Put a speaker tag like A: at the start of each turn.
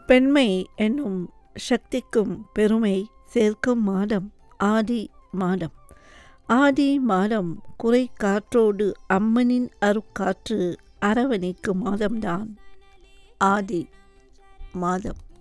A: பெண்மை என்னும் சக்திக்கும் பெருமை சேர்க்கும் மாதம் ஆடி மாதம். ஆடி மாதம் குறை காற்றோடு அம்மனின் அருட்காற்று அரவணைக்கும் மாதம்தான் ஆடி மாதம்.